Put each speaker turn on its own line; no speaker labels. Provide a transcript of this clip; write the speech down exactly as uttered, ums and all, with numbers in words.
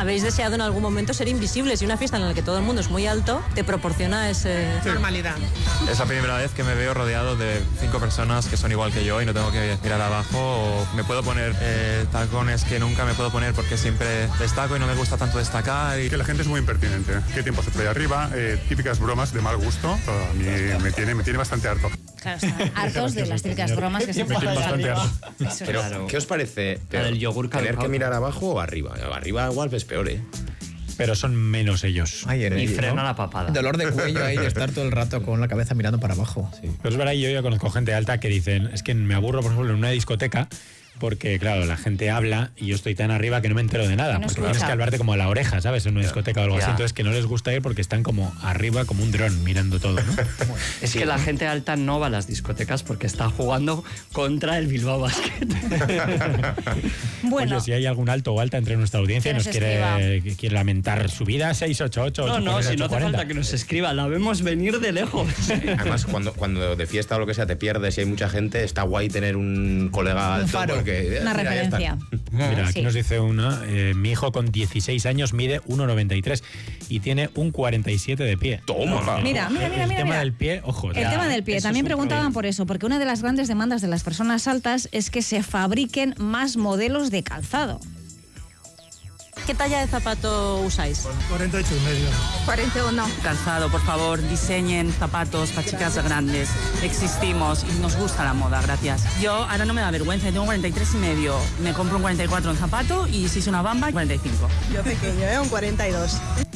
¿Habéis deseado en algún momento ser invisibles? Y una fiesta en la que todo el mundo es muy alto te proporciona ese...
Sí. Normalidad.
Es la primera vez que me veo rodeado de cinco personas que son igual que yo y no tengo que mirar abajo, o me puedo poner eh, tacones que nunca me puedo poner porque siempre destaco y no me gusta tanto destacar. Y...
Que la gente es muy impertinente. ¿Qué tiempo hace por ahí arriba? Eh, típicas bromas de mal gusto. A mí me tiene, me tiene bastante harto.
Claro, están hartos de las típicas bromas que se
Me tiene bastante harto.
Pero,
Claro.
¿qué os parece peor?
El yogur
¿Tener
caducado.
que mirar abajo o arriba? Arriba igual es peor, ¿eh?
Pero son menos ellos.
Ay, en
Y
ello,
frena
¿no?
la papada.
Dolor de cuello ahí de estar todo el rato con la cabeza mirando para abajo.
Sí.
Pero es verdad, yo ya conozco gente alta que dicen, es que me aburro, por ejemplo, en una discoteca, porque, claro, la gente habla y yo estoy tan arriba que no me entero de nada,
No
porque
escucha.
tienes que hablarte como a la oreja, ¿sabes? En una discoteca o algo
Ya.
así, entonces que no les gusta ir porque están como arriba, como un dron, mirando todo, ¿no?
Es que la gente alta no va a las discotecas porque está jugando contra el Bilbao Basket.
Bueno,
Oye, si hay algún alto o alta entre nuestra audiencia y
Que
nos
nos
quiere, que quiere lamentar su vida, seis ocho ocho.
No, no, si no hace falta que
nos...
nos escriba, la vemos venir de lejos.
Además, cuando, cuando de fiesta o lo que sea te pierdes y hay mucha gente, está guay tener un colega alto
faro.
porque... eh,
una
mira, ya está.
referencia.
Mira, aquí
Sí.
nos dice una, eh, mi hijo con dieciséis años mide uno noventa y tres y tiene un cuarenta y siete de pie.
Toma.
Mira, mira, mira,
El
mira.
tema
mira.
del pie, ojo.
El
ya,
tema del pie.
eso
También
es un
preguntaban
problema.
por eso, porque una de las grandes demandas de las personas altas es que se fabriquen más modelos de calzado.
¿Qué talla de zapato usáis?
cuarenta y ocho y medio.
cuarenta y uno.
Calzado, por favor, diseñen zapatos para chicas grandes. Existimos y nos gusta la moda, gracias. Yo ahora no me da vergüenza, tengo cuarenta y tres y medio. Me compro un cuarenta y cuatro en zapato y si es una bamba, cuarenta y cinco.
Yo pequeño, ¿eh? Un cuarenta y dos.